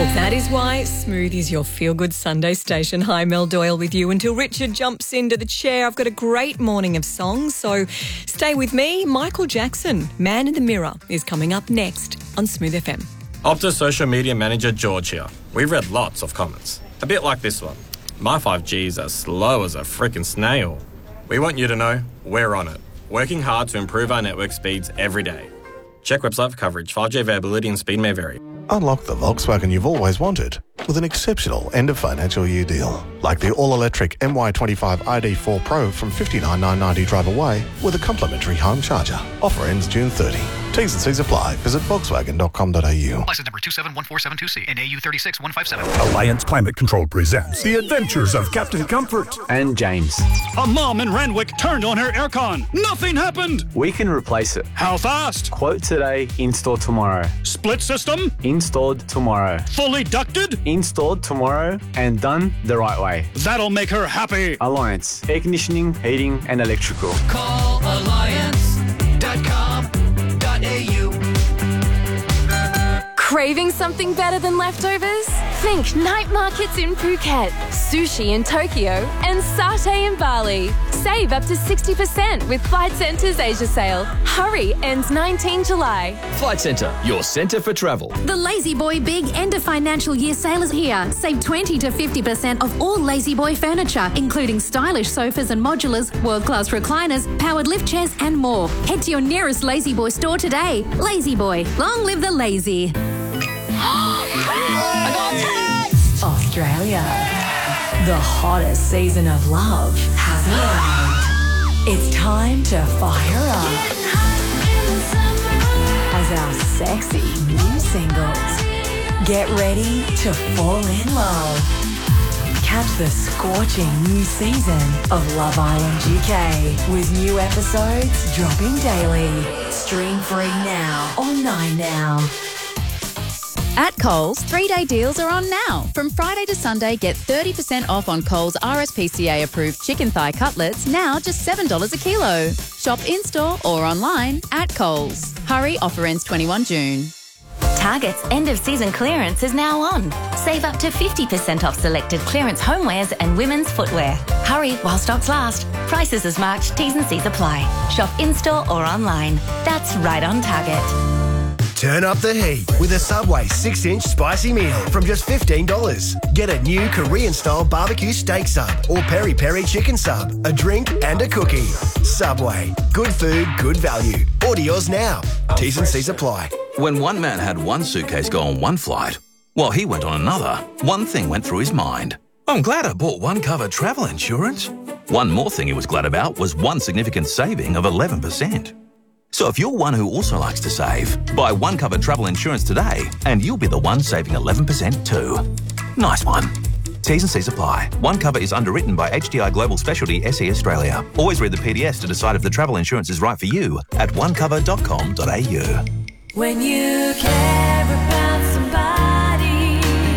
That is why Smooth is your feel-good Sunday station. Hi, Mel Doyle with you until Richard jumps into the chair. I've got a great morning of songs, so stay with me. Michael Jackson, Man in the Mirror, is coming up next on Smooth FM. Optus social media manager George here. We've read lots of comments. A bit like this one. My 5G's are slow as a freaking snail. We want you to know we're on it. Working hard to improve our network speeds every day. Check website for coverage. 5G availability and speed may vary. Unlock the Volkswagen you've always wanted with an exceptional end-of-financial year deal. Like the all-electric MY25 ID4 Pro from $59,990 drive away with a complimentary home charger. Offer ends June 30. T's and C's apply. Visit volkswagen.com.au. License number 271472C and AU 36157. Alliance Climate Control presents The Adventures of Captain Comfort and James. A mom in Randwick turned on her aircon. Nothing happened. We can replace it. How fast? Quote today, install tomorrow. Split system? Installed tomorrow. Fully ducted? Installed tomorrow and done the right way. That'll make her happy. Alliance. Air conditioning, heating and electrical. Call alliance.com.au. Craving something better than leftovers? Think night markets in Phuket, sushi in Tokyo, and satay in Bali. Save up to 60% with Flight Centre's Asia sale. Hurry, ends 19 July. Flight Centre, your centre for travel. The Lazy Boy Big End of Financial Year sale is here. Save 20 to 50% off all Lazy Boy furniture, including stylish sofas and modulars, world-class recliners, powered lift chairs, and more. Head to your nearest Lazy Boy store today. Lazy Boy, long live the lazy. Australia. The hottest season of love has arrived. It's time to fire up as our sexy new singles get ready to fall in love. Catch the scorching new season of Love Island UK with new episodes dropping daily. Stream free now on 9Now. At Coles, 3-day deals are on now. From Friday to Sunday, get 30% off on Coles RSPCA-approved chicken thigh cutlets, now just $7 a kilo. Shop in-store or online at Coles. Hurry, offer ends 21 June. Target's end-of-season clearance is now on. Save up to 50% off selected clearance homewares and women's footwear. Hurry while stocks last. Prices as marked, T's and C's apply. Shop in-store or online. That's right on Target. Turn up the heat with a Subway 6-inch spicy meal from just $15. Get a new Korean-style barbecue steak sub or peri-peri chicken sub, a drink and a cookie. Subway. Good food, good value. Order yours now. T's and C's apply. When one man had one suitcase go on one flight, while he went on another, one thing went through his mind. I'm glad I bought OneCover travel insurance. One more thing he was glad about was one significant saving of 11%. So if you're one who also likes to save, buy OneCover travel insurance today and you'll be the one saving 11% too. Nice one. T's and C's apply. OneCover is underwritten by HDI Global Specialty SE Australia. Always read the PDS to decide if the travel insurance is right for you at onecover.com.au. When you care about somebody.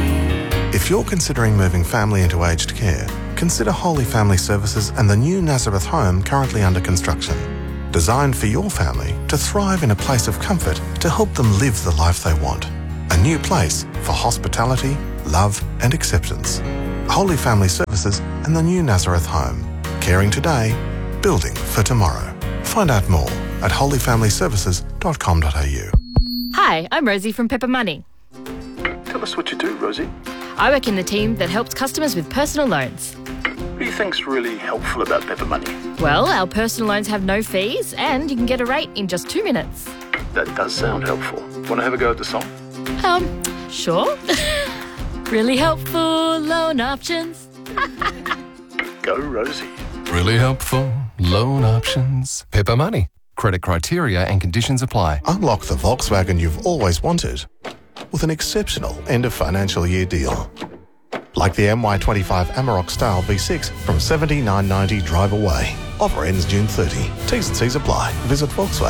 If you're considering moving family into aged care, consider Holy Family Services and the new Nazareth home currently under construction. Designed for your family to thrive in a place of comfort to help them live the life they want. A new place for hospitality, love and acceptance. Holy Family Services and the new Nazareth home. Caring today, building for tomorrow. Find out more at holyfamilyservices.com.au. Hi, I'm Rosie from Pepper Money. Tell us what you do, Rosie. I work in the team that helps customers with personal loans. What do you think's really helpful about Pepper Money? Well, our personal loans have no fees and you can get a rate in just 2 minutes. That does sound helpful. Want to have a go at the song? Sure. Really helpful loan options. Go, Rosie. Really helpful loan options. Pepper Money. Credit criteria and conditions apply. Unlock the Volkswagen you've always wanted with an exceptional end-of-financial year deal. Like the MY25 Amarok Style V6 from $79.90 drive away. Offer ends June 30. T's and C's apply. Visit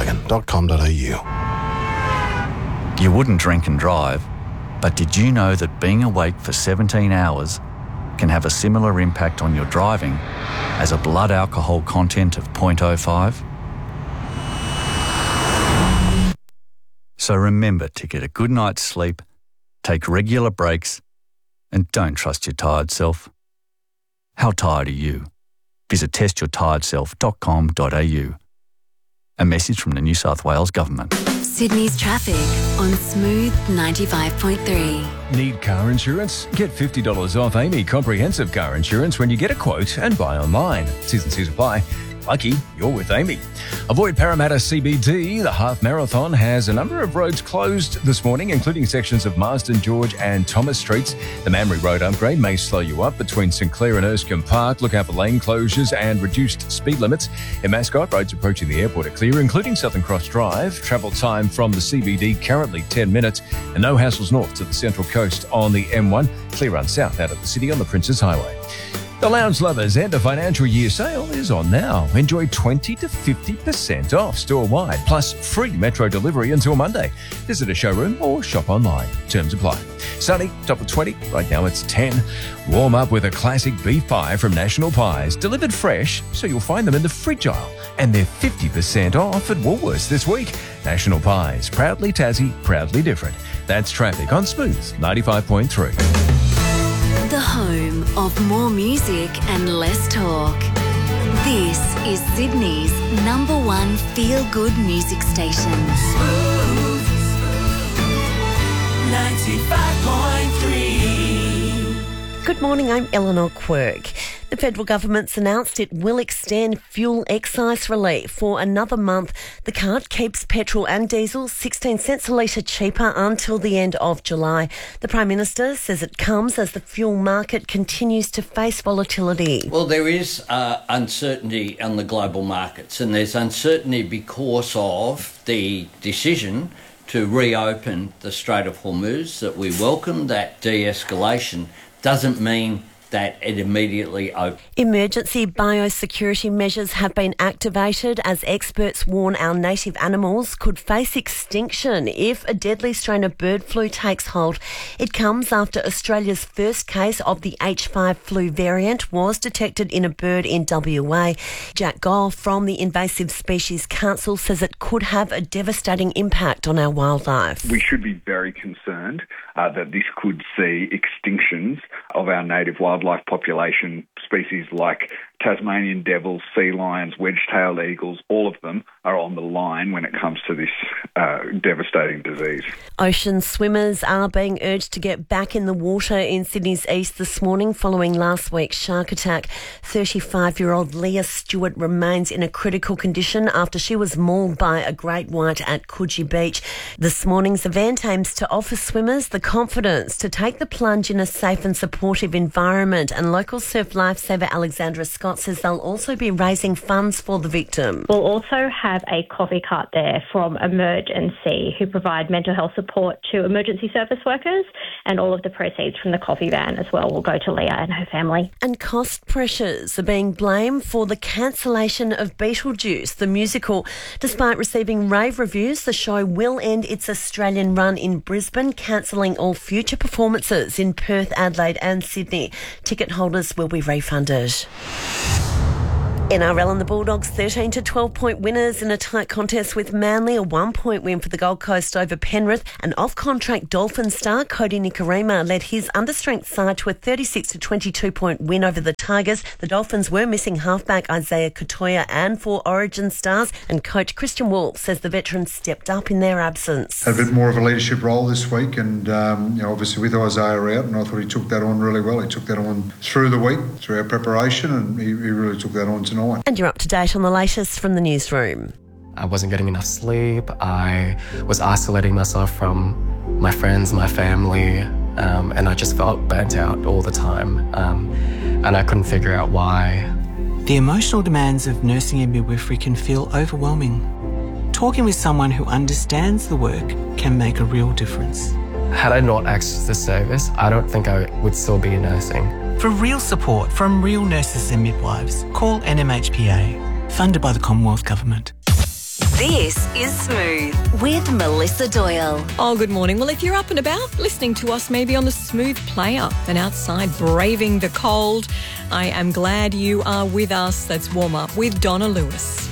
volkswagen.com.au. You wouldn't drink and drive, but did you know that being awake for 17 hours can have a similar impact on your driving as a blood alcohol content of 0.05? So remember to get a good night's sleep take regular breaks, and don't trust your tired self. How tired are you? Visit testyourtiredself.com.au. A message from the New South Wales Government. Sydney's traffic on Smooth 95.3. Need car insurance? Get $50 off Amy Comprehensive Car Insurance when you get a quote and buy online. T's and C's apply. Lucky you're with Amy. Avoid Parramatta CBD. The half marathon has a number of roads closed this morning, including sections of Marsden, George and Thomas Streets. The Mamre Road upgrade may slow you up between St Clair and Erskine Park. Look out for lane closures and reduced speed limits. In Mascot, roads approaching the airport are clear, including Southern Cross Drive. Travel time from the CBD currently 10 minutes. And no hassles north to the Central Coast on the M1. Clear run south out of the city on the Princes Highway. The Lounge Lovers end of financial year sale is on now. Enjoy 20 to 50% off store-wide, plus free metro delivery until Monday. Visit a showroom or shop online. Terms apply. Sunny, top of 20. Right now it's 10. Warm up with a classic beef pie from National Pies. Delivered fresh, so you'll find them in the fridge aisle. And they're 50% off at Woolworths this week. National Pies, proudly Tassie, proudly different. That's traffic on Smooth 95.3. The home of more music and less talk. This is Sydney's #1 feel-good music station. Smooth 95.3. Good morning, I'm Eleanor Quirk. The federal government's announced it will extend fuel excise relief for another month. The cut keeps petrol and diesel 16 cents a litre cheaper until the end of July. The Prime Minister says it comes as the fuel market continues to face volatility. Well, there is uncertainty on the global markets, and there's uncertainty because of the decision to reopen the Strait of Hormuz, that we welcome. That de-escalation doesn't mean that it immediately opened. Emergency biosecurity measures have been activated as experts warn our native animals could face extinction if a deadly strain of bird flu takes hold. It comes after Australia's first case of the H5 flu variant was detected in a bird in WA. Jack Goff from the Invasive Species Council says it could have a devastating impact on our wildlife. We should be very concerned that this could see extinctions of our native wildlife population. Species like Tasmanian devils, sea lions, wedge-tailed eagles, all of them are on the line when it comes to this devastating disease. Ocean swimmers are being urged to get back in the water in Sydney's east this morning following last week's shark attack. 35-year-old Leah Stewart remains in a critical condition after she was mauled by a great white at Coogee Beach. This morning's event aims to offer swimmers the confidence to take the plunge in a safe and supportive environment, and local surf lifesaver Alexandra Scott says they'll also be raising funds for the victim. We'll also have a coffee cart there from Emerge and See, who provide mental health support to emergency service workers, and all of the proceeds from the coffee van as well will go to Leah and her family. And cost pressures are being blamed for the cancellation of Beetlejuice, the musical. Despite receiving rave reviews, the show will end its Australian run in Brisbane, cancelling all future performances in Perth, Adelaide and Sydney. Ticket holders will be refunded. NRL and the Bulldogs 13 to 12-point winners in a tight contest with Manly, a 1-point win for the Gold Coast over Penrith. An off-contract Dolphin star, Cody Nikorima, led his understrength side to a 36 to 22-point win over the Tigers. The Dolphins were missing halfback Isaiah Katoya and 4 Origin stars, and coach Christian Wolfe says the veterans stepped up in their absence. Had a bit more of a leadership role this week, and obviously with Isaiah out, and I thought he took that on really well. He took that on through the week, through our preparation, and he really took that on tonight. And you're up to date on the latest from the newsroom. I wasn't getting enough sleep. I was isolating myself from my friends, my family, and I just felt burnt out all the time. And I couldn't figure out why. The emotional demands of nursing and midwifery can feel overwhelming. Talking with someone who understands the work can make a real difference. Had I not accessed this service, I don't think I would still be nursing. For real support from real nurses and midwives, call NMHPA, funded by the Commonwealth Government. This is Smooth with Melissa Doyle. Oh, good morning. Well, if you're up and about, listening to us maybe on the Smooth Player and outside braving the cold, I am glad you are with us. Let's warm up with Donna Lewis.